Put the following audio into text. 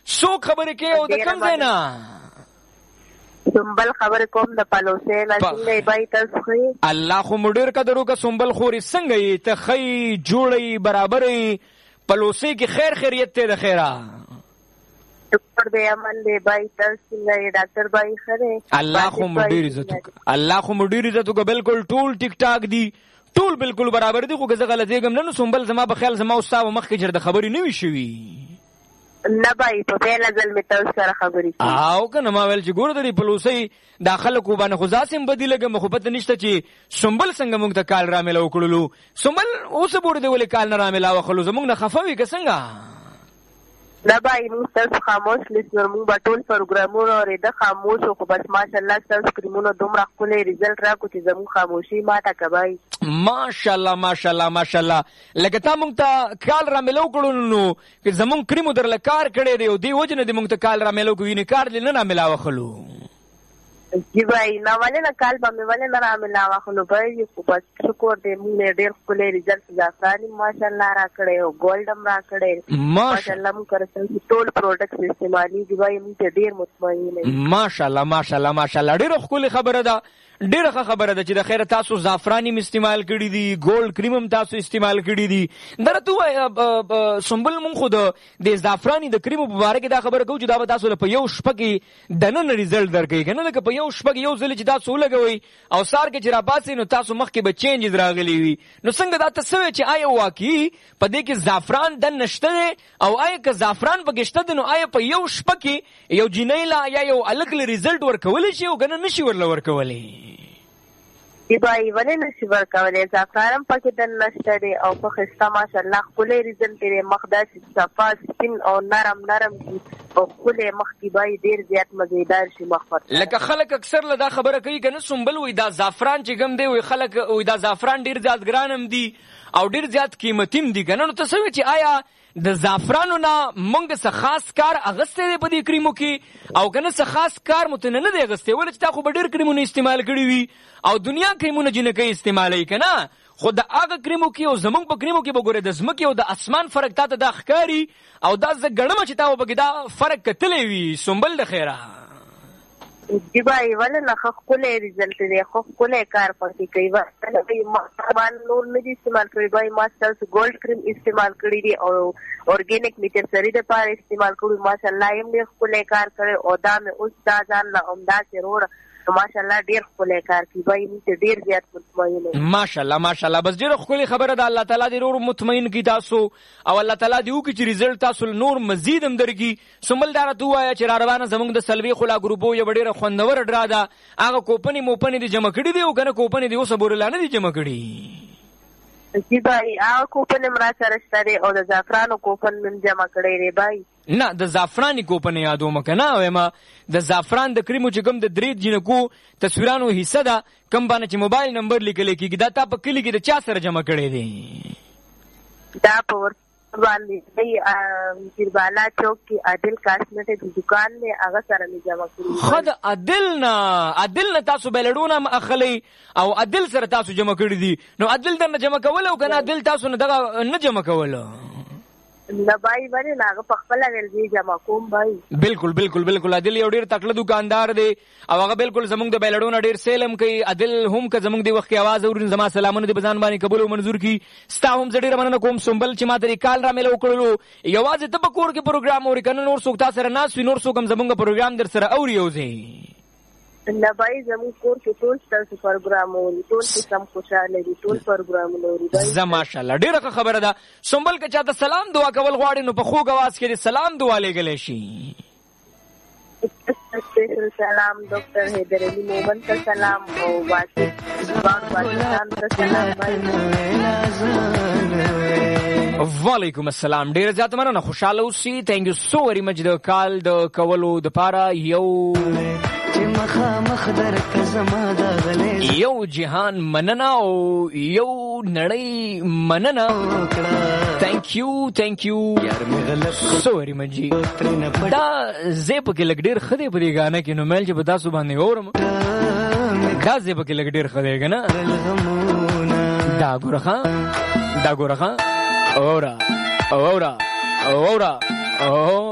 څوک خبرې کوي او د کوم ځای نه؟ سنبل خبرې کوم د پلوسې نه. څنګه یې بای تاسو ښه؟ الله خو مو ډېر قدر وکړه سنبل خورې. څنګه یې؟ ته ښه یې، جوړه یې، برابره یې، پلوسې کې خیر خیریت دی د خیره؟ شکر دی، امن دی بای. تاسو څنګه یې ډاکټر بای ښه دی؟ الله خو مو ډېر عزت وکړه، الله خو مو ډېر عزت وکړه. بالکل ټول ټیک ټاک دي، ټول بالکل برابر دي. خو که زه غلطېږم نه نو سنبل زما په خیال زما او ستا به مخکې چېرته خبرې نه وي شوي. نه بای، په پیله ځل مې تاسو سره خبرې کوي. او که نه ما ویل چې ګوره د دې پلوسۍ دا خلکو باندې خو داسې هم بدي لګم، خو پته نشته چې سنبل څنګه موږ ته کال را میلاو کړلو. سنبل اوسه پورې دې ولې کال نه را میلاوخلو؟ زموږ نه خفه وي که څنګه؟ نه بای، موږ تاسو خاموش لیسنر، موږ به ټول پروګرامونه اورېده خاموش وو. خو بس ماشاءالله ستاسو کريمونه دومره ښکلی ریزلټ راکړو چې زموږ خاموشي ماته که بای. ماشاءالله ماشاءالله ماشاءالله. لکه تا موږ ته کال را میلاو کړو نو زموږ کریمو درله کار کړی دی او دې وجې نه دې موږ ته کال را میلاو کړو، یعنې کار دې نه را میلاوخلو؟ جی بای، نه ولې نه کال به مې ولې نه را میلاوخلو بای. خو بس شکر دی، موږ نه ډېر ښکلی ریزلټ زعفران ماشاءالله را کړی او ګولډ هم را کړی ماشاءالله. موږ کره ټول پروډکټس استعمالېږي بای، موږ ته ډېر مطمئن یو. ماشاءالله ماشاءالله ماشاءالله. ډېره ښکلې خبره ده، ډېره ښه خبره ده چې د خیره تاسو زعفران هم استعمال کړي دي، ګولډ کریم هم تاسو استعمال کړي دي. دا راته ووایه سنبل، مونږ خو د زعفراني د کریمو په باره کې دا خبره کوو چې دا به تاسو له په یو شپه کې دننه ریزلټ درکوي که نه؟ لکه په یو شپه کې یو ځلې چې تاسو ولګوئ او سهار کې چې راپاڅئ نو تاسو مخکې به چینجز راغلي وي. نو څنګه دا ته څه وایې چې آیا واقعي په دې کې زعفران دننه شته دی؟ او آیا که زعفران پکې شته دی نو آیا په یو شپه کې یو جینۍ له یا یو هلک له ریزلټ ورکولی شي او که نه نشي ورله ورکولی؟ دی بای، ولې نشي ورکولی؟ زعفران هم پکې دننه شته دی او په ښایسته ماشاءالله ښکلی ریزلټ دی. مخ داسې صفا سپین او نرم نرم دي او ښکلی مخ کې بای ډېر زیات مزیدار شي مخ ورته. لکه خلک اکثر له دا خبره کوي که نه سنبل، وایي دا زعفران چې کوم دی، وایي خلک وایي دا زعفران ډېر زیات ګران هم دي او ډېر زیات قیمتي هم دي که نه؟ نو ته څه وایې چې آیا د زعفرانو نه موږ څه خاص کار اغستی دی په دې کریمو کې او که نه څه خاص کار مو ته نه دی اغستی؟ ولې چې تا خو به ډېر کریمونه استعمال کړي وي او دنیا کریمونه جنکۍ استعمالوي که نه؟ خو د هغه کریمو کې او زموږ په کریمو کې به ګورې د ځمکې او د اسمان فرق تا ته دا ښکاري او دا زه ګڼمه چې تا به پکې دا فرق کتلی وي سنبل د خیره. جی بای، ولې نه ښه ښکلی ریزلټ دی، ښه ښکلی کار پکې کوي. ما نور نه دي استعمال کړي بای، ما ستاسو ګولډ کریم استعمال کړي دي او اورګینک میټرسري دپاره استعمال کړي. ماشاءالله یم ډېر ښکلی کار کړی او دا مې اوس دا ځان له همداسې روړه ماشاءالله ډېر ښکلی کار کوي بای، موږ ته ډېر زیات مطمئن یم. ماشاءالله ماشاءالله. بس ډېره ښکلې خبره ده. الله تعالی دې ورو مطمئن کړي تاسو او الله تعالی دې وکړي چې ریزلټ تاسو نور مزید هم درکړي. سنبل دا راته ووایه چې را روانه زموږ د څلوېښتو لا ګروپو یوه ډېره خوندوره ډرا ده. هغه کوپنې موپنې دې جمع کړي دي او که نه کوپنې دې اوسه پورې لا نه دي جمع کړي؟ جی بای، هغه کوپن هم را سره شته دی او د زعفرانو کوپن مې جمع کړی دی بای. نه د زعفراني کوپن یادومه که نه؟ وایم د زعفران د کریمو چې کوم د 3 جنکو تصویرانو حصه ده کوم باندې چې موبایل نمبر لیکلی کېږي، دا تا په کلي کې د چا سره جمع کړی دی؟ دا په باندې پیربالا چوک کې عادل کاسمیټک دکان دی، هغه سره مې جمع کړي. ښه د عادل نه تاسو بیلډونه هم اخلئ او عادل سره تاسو جمع کړي دي. نو عادل درنه جمع کوله او که نه عادل تاسو نه دغه نه جمع کوله؟ نه بای، ولې نه، هغه په خپله ویل جمع کوم بای. بالکل بالکل بالکل. عادل یو ډېر تکړه دکاندار دی او هغه بالکل زموږ د بیلډونه ډېر سیل هم کوي. عادل هم که زموږ د وخت کې اواز اوري زما سلامونه دې په ځان باندې قبول او منظور کړي. ستا هم زه ډېره مننه کوم سنبل چې ما ته دې کال را میلاو کړلو. یوازې ته په کور کې پروګرام اوري که نه نور څوک تا سره ناست وي؟ نور څوک هم زموږ پروګرام در سره اوري یو ځای؟ نه بای، زموږ کور کې ټول ستاسو پروګرام اوري، ټول قسم خوشحاله دي، ټول پروګرامونه اوري بای. زه ماشاءالله ډېره ښه خبره ده. سنبل که چاته سلام دعا کول غواړي نو په خوږ اواز کې دې سلام دعا لیږلی شي. स्पेशल सलाम डॉक्टर हैदर अली मोमन का सलाम और वासिफ पाकिस्तान का सलाम भाई. वालेकुम अस्सलाम. ډیر زیات مننه، خوشاله اوسئ. تھینک یو سو ویری مچ د کال د کولو د پاره. یو جهان مننه او یو نړۍ مننه. تھینک یو سو ویری مچ. دا زه پکې لګ ډیر خدای په دې غانه کې نو مل چې په تاسو باندې اورم دا زه پکې لګ ډیر خدای کنه. دا ګورخه اورا